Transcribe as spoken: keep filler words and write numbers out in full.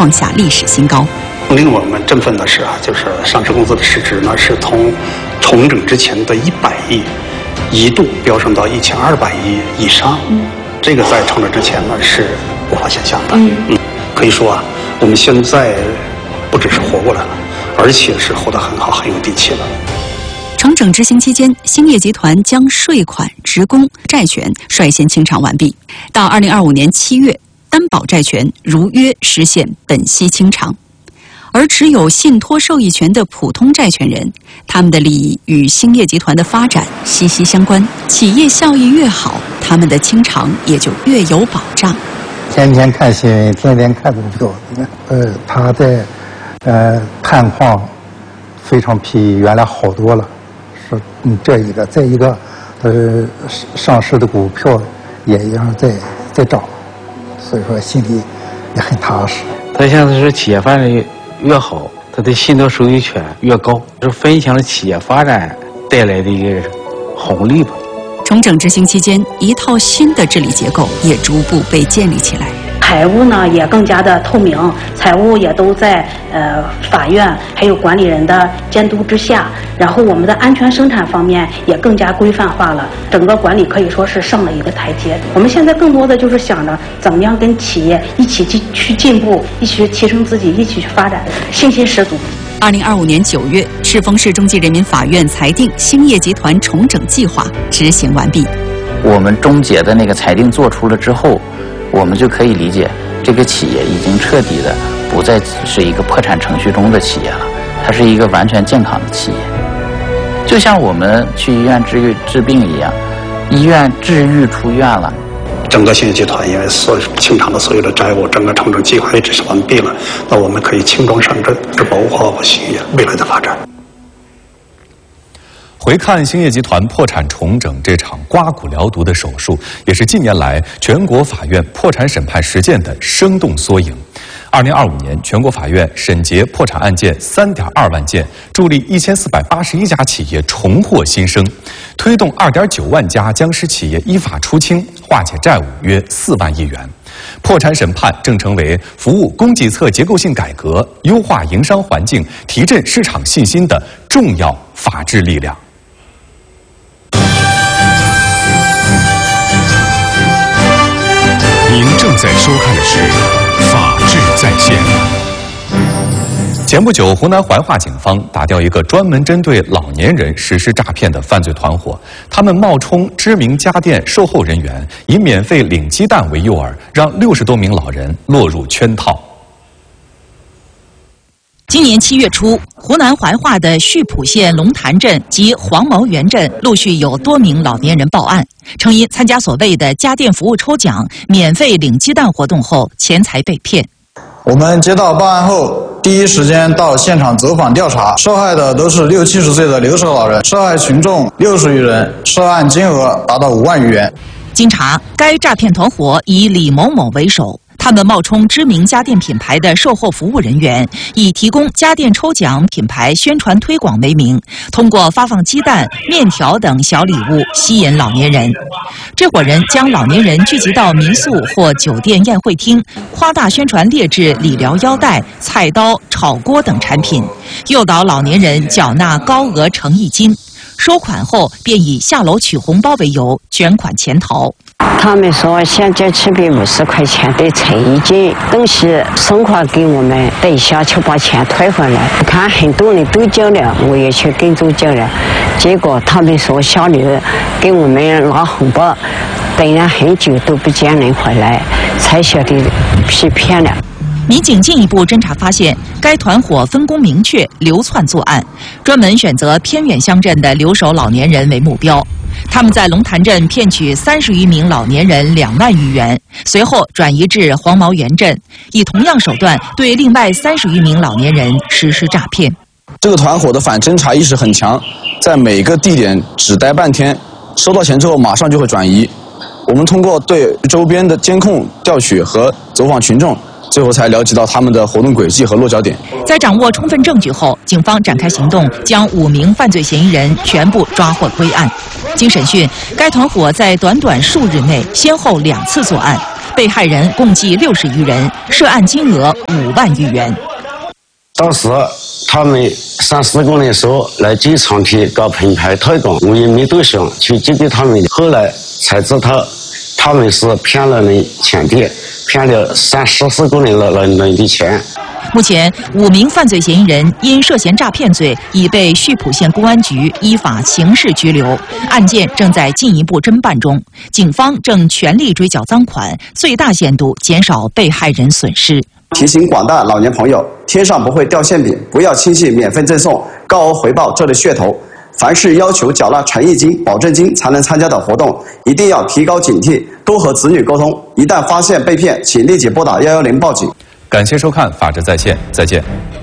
创下历史新高。 令我们振奋的是啊，就是上市公司的市值呢是从重整之前的一百亿，一度飙升到一千二百亿以上。嗯，这个在重整之前呢是无法想象的。嗯，嗯可以说啊，我们现在不只是活过来了，而且是活得很好，很有底气了。 重整执行期间，兴业集团将税款、职工、债权率先清偿完毕。到二零二五年七月，担保债权如约实现本息清偿。而持有信托受益权的普通债权人，他们的利益与兴业集团的发展息息相关。企业效益越好，他们的清偿也就越有保障。 天天看新闻，天天看股票，呃，他在呃探况非常比原来好多了。是嗯，这一个，再一个，呃，上市的股票也一样在在涨，所以说心里也很踏实。 他现在是企业发展越越好，他的信托收益权越高，是分享了企业发展带来的一个红利吧。 重整执行期间，一套新的治理结构也逐步被建立起来。 财务呢也更加的透明，财务也都在呃法院还有管理人的监督之下，然后我们的安全生产方面也更加规范化了，整个管理可以说是上了一个台阶。我们现在更多的就是想着怎么样跟企业一起去去进步，一起去提升自己，一起去发展，信心十足。 二零二五年九月，赤峰市中级人民法院裁定兴业集团重整计划执行完毕。 我们终结的那个裁定做出了之后，我们就可以理解，这个企业已经彻底的不再是一个破产程序中的企业了，它是一个完全健康的企业。就像我们去医院治治病一样，医院治愈出院了。 整个兴业集团因为所清偿的所有的债务，整个重整计划也执行完毕了，那我们可以轻装上阵，这保护好兴业未来的发展。 回看兴业集团破产重整这场刮骨疗毒的手术，也是近年来全国法院破产审判实践的生动缩影。二零二五年，全国法院审结破产案件三点二万件，助力一千四百八十一家企业重获新生，推动二点九万家僵尸企业依法出清，化解债务约四万亿元。破产审判正成为服务供给侧结构性改革、优化营商环境、提振市场信心的重要法治力量。 您正在收看的是《法治在线》。 前不久，湖南怀化警方打掉一个专门针对老年人实施诈骗的犯罪团伙，他们冒充知名家电售后人员，以免费领鸡蛋为诱饵，让六十多名老人落入圈套。 今年七月初，湖南怀化的溆浦县龙潭镇及黄毛园镇陆续有多名老年人报案，称因参加所谓的家电服务抽奖、免费领鸡蛋活动后，钱财被骗。 我们接到报案后，第一时间到现场走访调查，受害的都是六七十岁的留守老人，受害群众六十余人，涉案金额达到五万余元。 经查，该诈骗团伙以李某某为首。他们冒充知名家电品牌的售后服务人员，以提供家电抽奖、品牌宣传推广为名，通过发放鸡蛋、面条等小礼物吸引老年人。这伙人将老年人聚集到民宿或酒店宴会厅，夸大宣传劣质理疗腰带、菜刀、炒锅等产品，诱导老年人缴纳高额诚意金。收款后，便以下楼取红包为由卷款潜逃。 他们说先交七百五十块钱的诚意金，东西送过给我们，等一下就把钱退回来。看很多人都交了，我也去跟着交了。结果他们说下楼给我们拿红包，等了很久都不见人回来，才晓得被骗了。 民警进一步侦查发现，该团伙分工明确，流窜作案，专门选择偏远乡镇的留守老年人为目标。他们在龙潭镇骗取三十余名老年人两万余元，随后转移至黄毛园镇，以同样手段对另外三十余名老年人实施诈骗。 这个团伙的反侦查意识很强，在每个地点只待半天，收到钱之后马上就会转移。我们通过对周边的监控调取和走访群众，最后才了解到他们的活动轨迹和落脚点。 在掌握充分证据后，警方展开行动，将五名犯罪嫌疑人全部抓获归案。经审讯，该团伙在短短数日内先后两次作案，被被害人共计六十余人，涉案金额五万余元。 当时他们三四个人说来进厂去搞品牌推广，我也没多想去接近他们。后来才知道他们是骗了人钱的，骗了三十四个人了人人的钱。 目前，五名犯罪嫌疑人因涉嫌诈骗罪已被溆浦县公安局依法刑事拘留，案件正在进一步侦办中。警方正全力追缴赃款，最大限度减少被害人损失。 提醒广大老年朋友，天上不会掉馅饼，不要轻信免费赠送、高额回报这类噱头。凡是要求缴纳诚意金、保证金才能参加的活动，一定要提高警惕，多和子女沟通。一旦发现被骗，请立即拨打一一零报警。 感谢收看《法治在线》，再见。